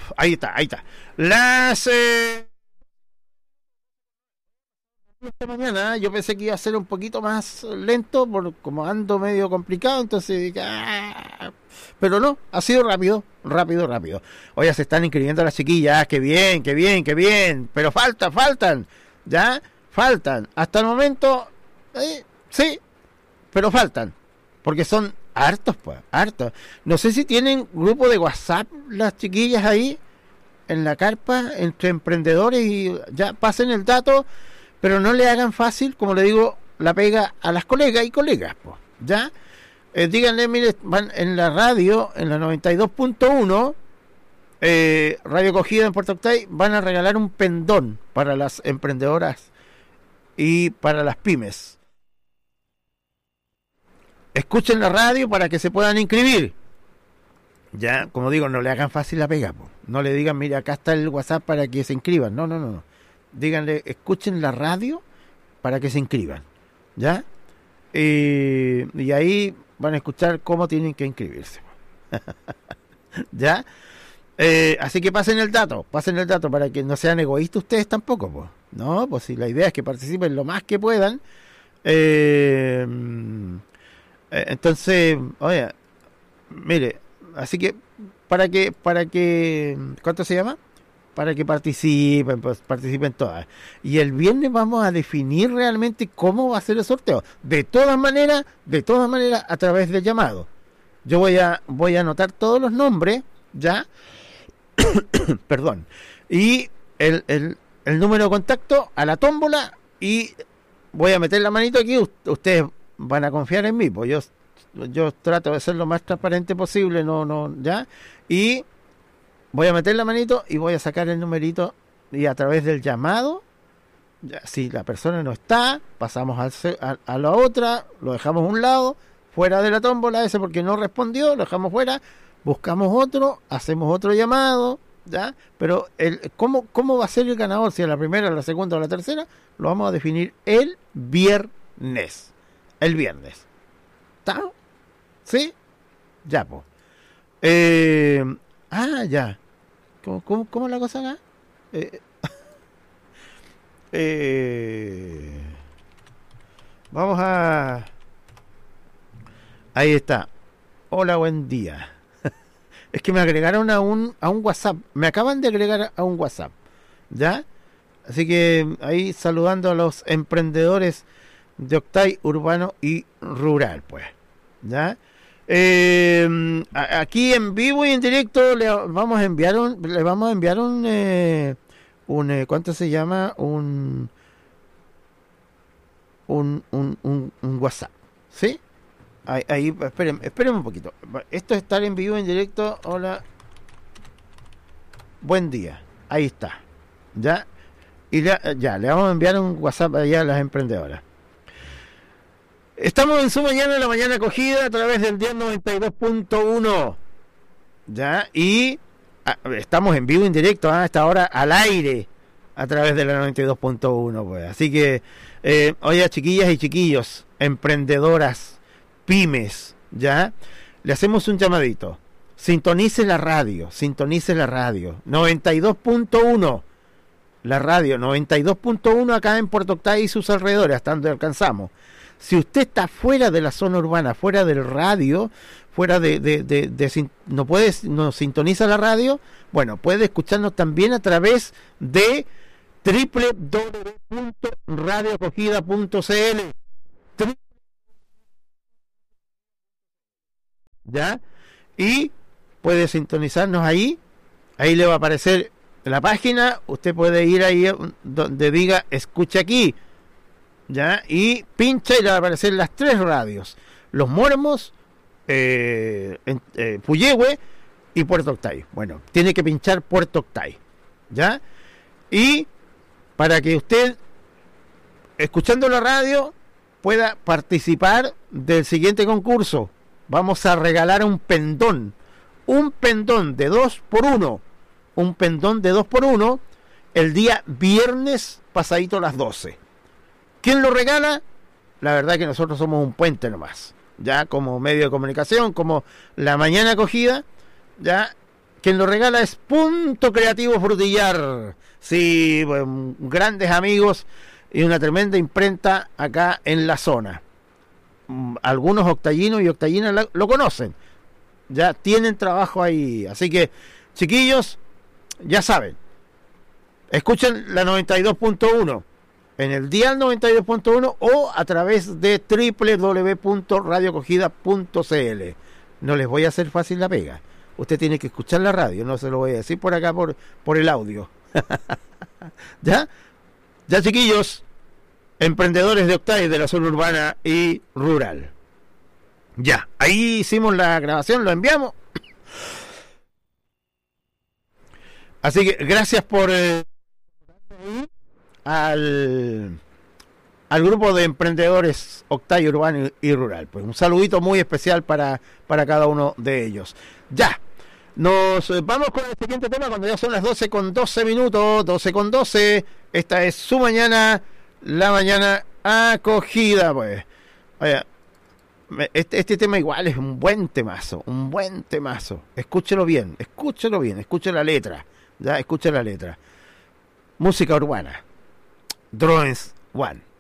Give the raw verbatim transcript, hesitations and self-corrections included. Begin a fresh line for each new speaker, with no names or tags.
ahí está, ahí está. Las... Eh, esta mañana yo pensé que iba a ser un poquito más lento, por como ando medio complicado, entonces dije, ah, pero no, ha sido rápido, rápido, rápido. Oye, se están inscribiendo las chiquillas, qué bien, qué bien, qué bien, pero faltan, faltan, ya, faltan. Hasta el momento, eh, sí, pero faltan, porque son hartos, pues, hartos. No sé si tienen grupo de WhatsApp las chiquillas ahí, en la carpa, entre emprendedores, y ya pasen el dato, pero no le hagan fácil, como le digo, la pega a las colegas y colegas, pues, ¿ya? Eh, díganle, mire, van en la radio, en la noventa y dos punto uno, eh, Radio Cogida en Puerto Octay, van a regalar un pendón para las emprendedoras y para las pymes. Escuchen la radio para que se puedan inscribir. Ya, como digo, no le hagan fácil la pega, pues. No le digan, mire, acá está el WhatsApp para que se inscriban. No, no, no, no. Díganle, escuchen la radio para que se inscriban, ¿ya? Eh, y ahí van a escuchar cómo tienen que inscribirse, ¿ya? Eh, así que pasen el dato, pasen el dato para que no sean egoístas ustedes tampoco, pues. No, pues si la idea es que participen lo más que puedan. Eh, eh, entonces, oye, mire, así que para que, para que, ¿cuánto se llama? Para que participen, pues participen todas. Y el viernes vamos a definir realmente cómo va a ser el sorteo. De todas maneras, de todas maneras, a través del llamado. Yo voy a, voy a anotar todos los nombres, ¿ya? Perdón. Y el, el, el número de contacto a la tómbola, y voy a meter la manito aquí. Ustedes van a confiar en mí, pues yo, yo trato de ser lo más transparente posible, no, no, ¿ya? Y voy a meter la manito y voy a sacar el numerito, y a través del llamado, ya, si la persona no está, pasamos al, a, a la otra, lo dejamos a un lado, fuera de la tómbola ese porque no respondió, lo dejamos fuera, buscamos otro, hacemos otro llamado, ¿ya? Pero el cómo, cómo va a ser el ganador, si es la primera, la segunda o la tercera, lo vamos a definir el viernes. El viernes. ¿Está? ¿Sí? Ya, pues. Eh, ah, ya. ¿Cómo, cómo, cómo es la cosa acá? Eh, eh, vamos a... Ahí está. Hola, buen día. Es que me agregaron a un, a un WhatsApp. Me acaban de agregar a un WhatsApp. ¿Ya? Así que ahí saludando a los emprendedores de Octay, urbano y rural, pues. ¿Ya? Eh, aquí en vivo y en directo le vamos a enviar un, le vamos a enviar un, eh, un eh, ¿cuánto se llama? Un, un, un, un, un WhatsApp, ¿sí? Ahí, ahí esperen, esperen un poquito. Esto es estar en vivo, en directo. Hola, buen día. Ahí está, ya. Y ya, ya le vamos a enviar un WhatsApp allá a las emprendedoras. Estamos en su mañana, en la mañana acogida, a través del diez noventa y dos punto uno. ¿Ya? Y a, estamos en vivo, en directo, ¿eh? A esta hora al aire, a través de la noventa y dos punto uno. Pues. Así que, eh, oye, chiquillas y chiquillos, emprendedoras, pymes, ¿ya? Le hacemos un llamadito. Sintonice la radio, sintonice la radio. noventa y dos punto uno. La radio, noventa y dos punto uno acá en Puerto Octay y sus alrededores, hasta donde alcanzamos. Si usted está fuera de la zona urbana, fuera del radio, fuera de, de, de, de, de no puede, no sintoniza la radio, bueno, puede escucharnos también a través de doble u doble u doble u punto radio acogida punto c l. ¿Ya? Y puede sintonizarnos ahí, ahí le va a aparecer la página, usted puede ir ahí donde diga escucha aquí, ¿ya? Y pincha y le va a aparecer las tres radios: Los Mormos, eh, eh, Puyehue y Puerto Octay. Bueno, tiene que pinchar Puerto Octay, ¿ya? Y para que usted, escuchando la radio, pueda participar del siguiente concurso, vamos a regalar un pendón, un pendón de dos por uno, un pendón de dos por uno el día viernes pasadito a las doce. ¿Quién lo regala? La verdad que nosotros somos un puente nomás, ya como medio de comunicación, como la mañana acogida, ya. quien lo regala es Punto Creativo Frutillar. Sí, bueno, grandes amigos y una tremenda imprenta acá en la zona. Algunos octallinos y octallinas lo conocen, ya tienen trabajo ahí, así que chiquillos, ya saben, escuchen la noventa y dos punto uno en el dial noventa y dos punto uno o a través de doble u doble u doble u punto radio acogida punto c l. No les voy a hacer fácil la pega, usted tiene que escuchar la radio, no se lo voy a decir por acá por, por el audio. ya ya chiquillos, emprendedores de Octay de la zona urbana y rural. Ya, ahí hicimos la grabación, lo enviamos. Así que gracias por eh, al al grupo de emprendedores Octay urbano y rural. Pues un saludito muy especial para para cada uno de ellos. Ya. Nos vamos con el siguiente tema cuando ya son las doce con doce minutos, doce con doce. Esta es su mañana, la mañana acogida, pues. Oye, este, este tema igual es un buen temazo, un buen temazo. Escúchelo bien, escúchelo bien, escuche la letra, ya, escuche la letra. Música urbana. Drones One.